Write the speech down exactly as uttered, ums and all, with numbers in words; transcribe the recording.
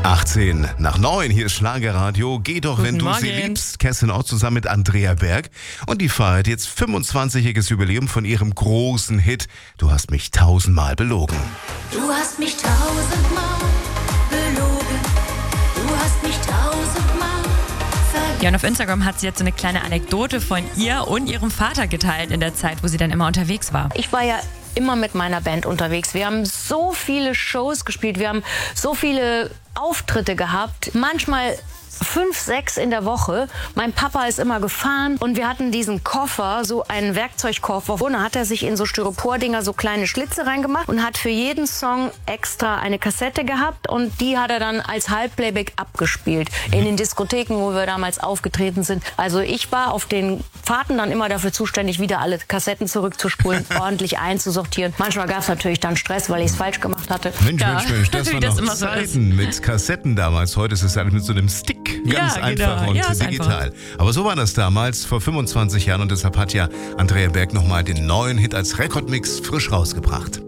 achtzehn nach neun, hier ist Schlagerradio. Geh doch, Guten wenn du Morgen. sie liebst. Kerstin auch zusammen mit Andrea Berg. Und die feiert jetzt fünfundzwanzigjähriges Jubiläum von ihrem großen Hit Du hast mich tausendmal belogen. Du hast mich tausendmal belogen. Du hast mich tausendmal vergessen. Ja, und auf Instagram hat sie jetzt so eine kleine Anekdote von ihr und ihrem Vater geteilt in der Zeit, wo sie dann immer unterwegs war. Ich war ja immer mit meiner Band unterwegs. Wir haben so viele Shows gespielt, wir haben so viele Auftritte gehabt. Manchmal fünf, sechs in der Woche. Mein Papa ist immer gefahren und wir hatten diesen Koffer, so einen Werkzeugkoffer. Und da hat er sich in so Styropordinger so kleine Schlitze reingemacht und hat für jeden Song extra eine Kassette gehabt und die hat er dann als Halbplayback abgespielt in den Diskotheken, wo wir damals aufgetreten sind. Also ich war auf den Fahrten dann immer dafür zuständig, wieder alle Kassetten zurückzuspulen, ordentlich einzusortieren. Manchmal gab es natürlich dann Stress, weil ich es falsch gemacht hatte. Mensch, Ja, Mensch, Mensch, das wie waren das noch immer so Zeiten mit Kassetten damals. Heute ist es alles mit so einem Stick. Ganz Ja, einfach genau. und Ja, ist digital. Aber so war das damals, vor fünfundzwanzig Jahren. Und deshalb hat ja Andrea Berg nochmal den neuen Hit als Rekordmix frisch rausgebracht.